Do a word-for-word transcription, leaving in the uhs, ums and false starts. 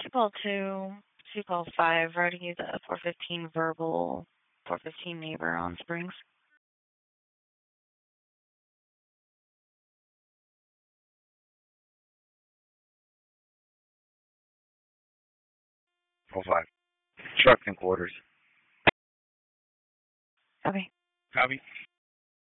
Two call two, two call five, ready to use a four fifteen verbal, four fifteen neighbor on Springs. Four five. Trucks and quarters. Okay. Copy.